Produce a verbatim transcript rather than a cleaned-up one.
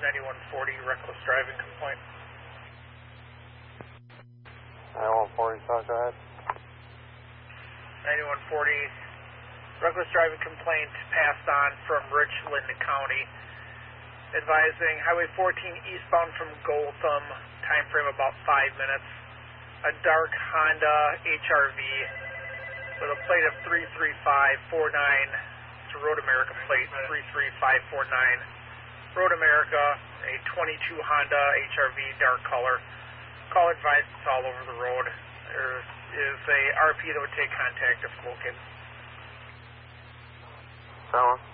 ninety-one forty, reckless driving complaint. ninety-one forty, so go ahead. ninety-one forty, reckless driving complaint passed on from Richland County, advising Highway fourteen eastbound from Gotham, time frame about five minutes. A dark Honda H R V with a plate of three three five four nine. It's a Road America plate, three three five four nine. Road America, a twenty-two Honda H R V, dark color. Call advised, it's all over the road. There is a R P that would take contact if located. Someone.